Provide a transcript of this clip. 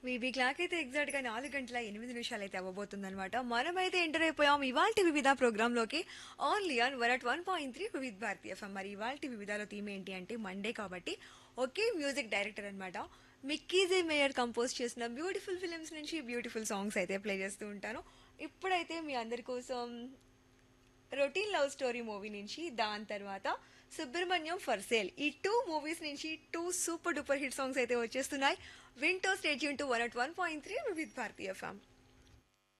VB clock అయితే exact గా 4 గంటల 8 నిమిషాలు అయితే అవ్వబోతుందన్నమాట. మనమైతే ఎంటర్ అయిపోయాం ఇవాల్టి వివిధ ప్రోగ్రామ్ లోకి. ఓన్లీ ఆన్ 101.3 వివిధ భారతి ఎఫ్ఎం. మరి ఇవాల్టి వివిధలో థీమ్ ఏంటి అంటే మండే కాబట్టి ఒకే మ్యూజిక్ డైరెక్టర్ అన్నమాట. మిక్కీ జే మేయర్ కంపోజ్ చేసిన బ్యూటిఫుల్ ఫిలిమ్స్ నుంచి బ్యూటిఫుల్ సాంగ్స్ అయితే ప్లే చేస్తూ ఉంటాను. ఇప్పుడైతే మీ అందరి కోసం రొటీన్ లవ్ స్టోరీ మూవీ నుంచి, దాని తర్వాత సుబ్రహ్మణ్యం ఫర్ సేల్, ఈ టూ మూవీస్ నుంచి two super duper hit songs అయితే వచ్చేస్తున్నాయి. వింటో stay tune to 101.3 with Bharatiya FM.